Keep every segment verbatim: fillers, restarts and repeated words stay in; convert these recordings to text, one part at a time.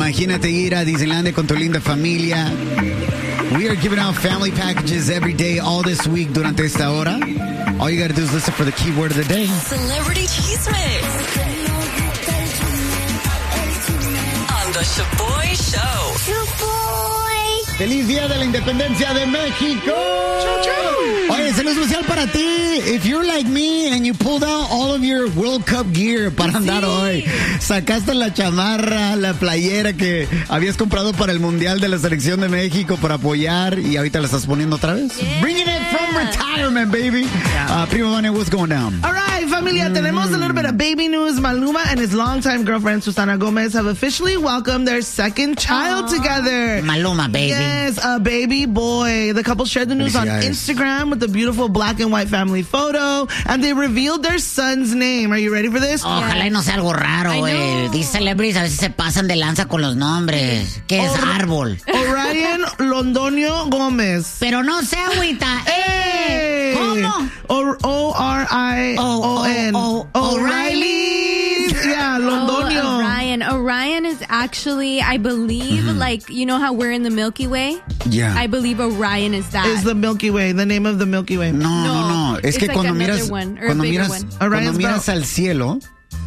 Imagínate ir a Disneylandia con tu linda familia. We are giving out family packages every day, all this week durante esta hora. All you got to do is listen for the keyword of the day. Celebrity Cheese Mix. On the Shaboy Show. Shaboy. ¡Feliz Día de la Independencia de México! Oye, saludo especial para ti. If you're like me and you pulled out all of your World Cup gear para andar sí. hoy, sacaste la chamarra, la playera que habías comprado para el Mundial de la Selección de México para apoyar y ahorita la estás poniendo otra vez. Yeah. Bringing it from retirement, baby. Yeah. Uh, Primo Vane, what's going down? All right, familia, mm. tenemos a little bit of baby news. Maluma and his longtime girlfriend, Susana Gomez, have officially welcomed their second child Aww. together. Maluma, baby. Yes, a baby boy. The couple shared the news on Instagram with a beautiful black and white family photo, and they revealed their son's name. Are you ready for this? Ojalá y no sea algo raro, güey. These celebrities a veces se pasan de lanza con los nombres. ¿Qué es Or- árbol? Orion Londonio Gómez. Pero no sé, agüita. Hey. ¿Cómo? O R I O N. O'Reilly. Yeah, Londonio. Oh, Orion. Orion is actually, I believe, mm-hmm. like, you know how we're in the Milky Way? Yeah. I believe Orion is that. Is the Milky Way, the name of the Milky Way. No, no, no. Es it's que like cuando another miras, one, or cuando a bigger miras, one. cuando miras al cielo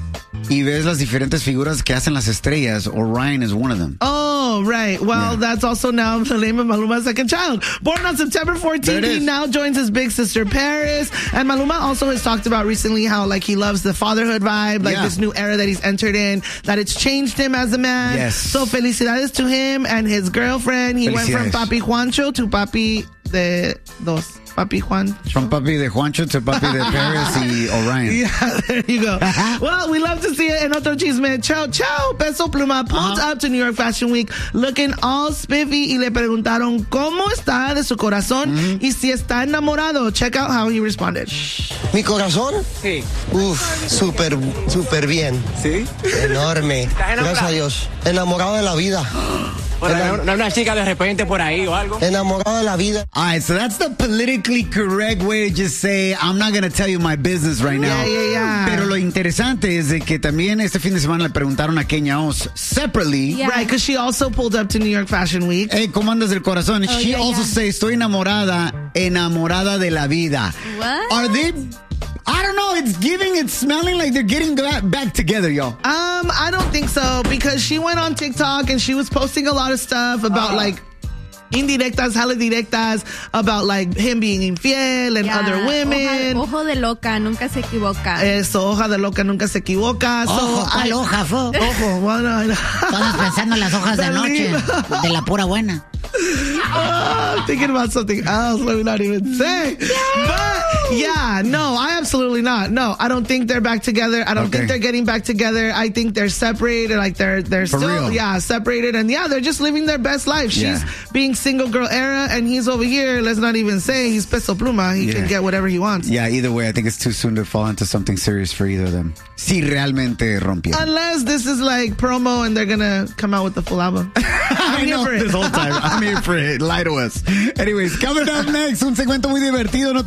y ves las diferentes figuras que hacen las estrellas, Orion is one of them. Oh, right. Well, yeah. that's also now the name of Maluma's second child. Born on September fourteenth, he now joins his big sister Paris. And Maluma also has talked about recently how, like, he loves the fatherhood vibe, like yeah. this new era that he's entered in, that it's changed him as a man. Yes. So felicidades to him and his girlfriend. He went from Papi Juancho to Papi de Dos. Papi Juan. From Papi de Juancho to Papi de Paris y Orion. Yeah, there you go. Well, we love to see it. En otro chisme, Chao Chao, Peso Pluma pulled uh-huh. up to New York Fashion Week looking all spiffy y le preguntaron cómo está de su corazón mm-hmm. y si está enamorado. Check out how he responded. ¿Mi corazón? Sí. Uf, súper, súper bien. ¿Sí? Enorme. Gracias a Dios. Enamorado de la vida. Bueno, no una chica de repente por ahí o algo. Enamorado de la vida. All right, so that's the politically correct way to just say, I'm not going to tell you my business right now. Yeah, yeah, yeah. Pero lo interesante es de que también este fin de semana le preguntaron a Kenya Oz separately. Yeah. Right, because she also pulled up to New York Fashion Week. Hey, ¿cómo andas del corazón? Oh, she yeah, also yeah. says, estoy enamorada, enamorada de la vida. What? Are they... I don't know. It's giving, it's smelling like they're getting back together, y'all. Um, I don't think so, because she went on TikTok and she was posting a lot of stuff about, uh, like, indirectas, hella directas, about, like, him being infiel and yeah. other women. Ojo, ojo de loca, nunca se equivoca. Eso, hoja de loca, nunca se equivoca. Ojo, so, ¿cuál I, hoja, fo? Ojo, bueno, no. Estamos pensando en las hojas de anoche, de la pura buena. Oh, I'm thinking about something else. Let me not even say. But yeah, no, I absolutely not. No, I don't think they're back together. I don't okay. think they're getting back together. I think they're separated. Like they're they're For still real? yeah separated, and yeah, they're just living their best life. She's yeah. being single girl era, and he's over here. Let's not even say he's Peso Pluma. He yeah. can get whatever he wants. Yeah, either way, I think it's too soon to fall into something serious for either of them. Si realmente rompieron. Unless this is like promo and they're gonna come out with the full album. I know this whole time. I'm here for it. Lie to us. Anyways, coming up next, un segmento muy divertido. No